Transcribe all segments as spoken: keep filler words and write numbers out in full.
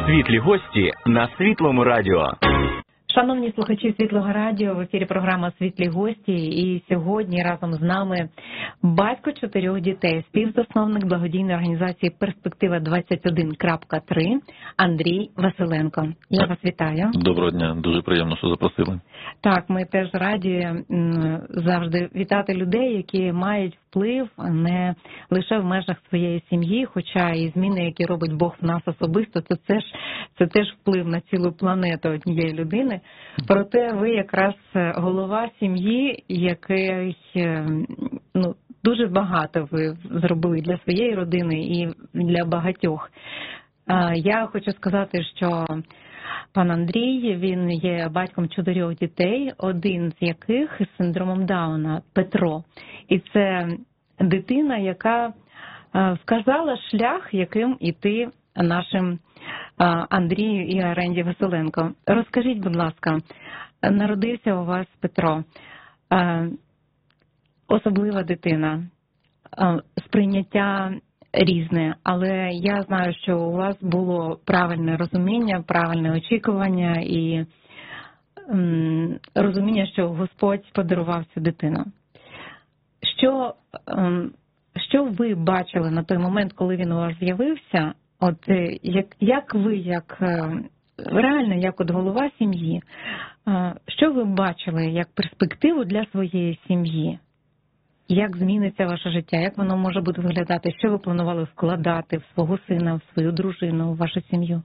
Світлі гості на Світлому радіо. Шановні слухачі Світлого радіо, в ефірі програма «Світлі гості». І сьогодні разом з нами батько чотирьох дітей, співзасновник благодійної організації «Перспектива двадцять один крапка три» Андрій Василенко. Я вас вітаю. Доброго дня, дуже приємно, що запросили. Так, ми теж раді завжди вітати людей, які мають вплив не лише в межах своєї сім'ї, хоча і зміни, які робить Бог в нас особисто, це теж, це теж вплив на цілу планету однієї людини. Проте ви якраз голова сім'ї, який, ну, дуже багато ви зробили для своєї родини і для багатьох. Я хочу сказати, що пан Андрій, він є батьком чотирьох дітей, один з яких з синдромом Дауна, Петро. І це дитина, яка вказала шлях, яким іти нашим Андрію і Аренді Василенко. Розкажіть, будь ласка, народився у вас Петро, особлива дитина, сприйняття різне, але я знаю, що у вас було правильне розуміння, правильне очікування і м, розуміння, що Господь подарував цю дитину. Що, м, що ви бачили на той момент, коли він у вас з'явився? От як, як ви, як реально, як от голова сім'ї, що ви бачили як перспективу для своєї сім'ї? Як зміниться ваше життя? Як воно може буде виглядати? Що ви планували вкладати в свого сина, в свою дружину, в вашу сім'ю?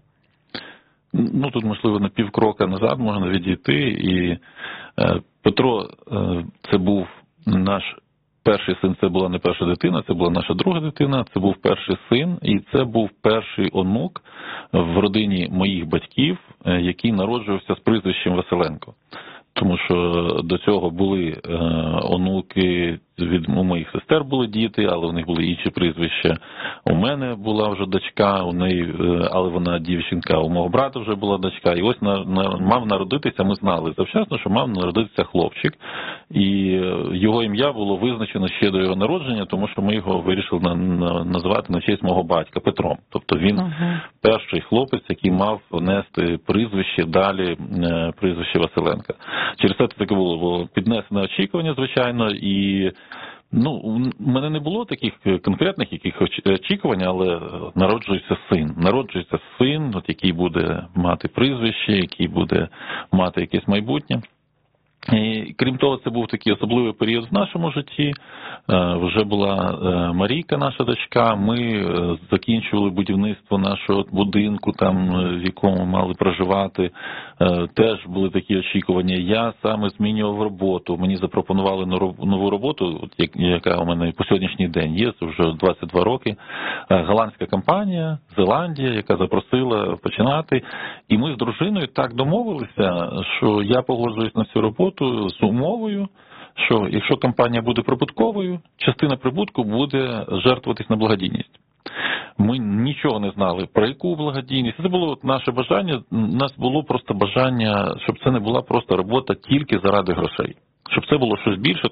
Ну, тут, можливо, на півкрока назад можна відійти. І е, Петро, е, це був наш перший син, це була не перша дитина, це була наша друга дитина, це був перший син, і це був перший онук в родині моїх батьків, е, який народжувався з прізвищем Василенко. Тому що до цього були е, онуки, від у моїх сестер були діти, але у них були інші прізвища. У мене була вже дочка, у неї, е, але вона дівчинка, у мого брата вже була дочка. І ось на, на, мав народитися, ми знали завчасно, що мав народитися хлопчик. І його ім'я було визначено ще до його народження, тому що ми його вирішили на, на, назвати на честь мого батька Петром. Тобто він uh-huh. перший хлопець, який мав нести прізвище далі, е, прізвище Василенка. Через це таке було, було піднесене очікування, звичайно, і ну, у мене не було таких конкретних якихось очікувань, але народжується син. Народжується син, от, який буде мати прізвище, який буде мати якесь майбутнє. І, крім того, це був такий особливий період в нашому житті. Вже була Марійка, наша дочка, ми закінчували будівництво нашого будинку, там, в якому мали проживати. Теж були такі очікування. Я саме змінював роботу. Мені запропонували нову роботу, яка у мене по сьогоднішній день є, це вже двадцять два роки. Голландська компанія, Зеландія, яка запросила починати. І ми з дружиною так домовилися, що я погоджуюсь на цю роботу з умовою, що якщо компанія буде прибутковою, частина прибутку буде жертвуватись на благодійність. Ми нічого не знали про яку благодійність. Це було наше бажання, у нас було просто бажання, щоб це не була просто робота тільки заради грошей. Щоб це було щось більше,